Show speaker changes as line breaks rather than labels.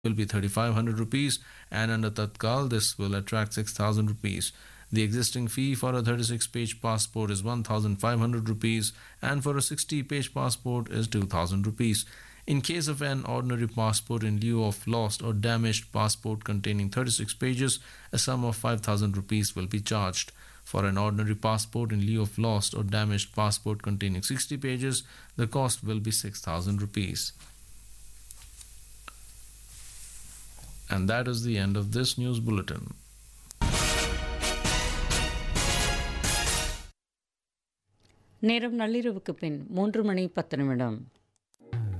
will be 3,500 rupees, and under Tatkal this will attract 6,000 rupees. The existing fee for a 36-page passport is 1,500 rupees, and for a 60-page passport is 2,000 rupees. In case of an ordinary passport in lieu of lost or damaged passport containing 36 pages, a sum of 5,000 rupees will be charged. For an ordinary passport in lieu of lost or damaged passport containing 60 pages, the cost will be 6,000 rupees. And that is the end of this news bulletin.
நேரம் நள்ளிரவுக்கு பின் 3 மணி 10 நிமிடம்.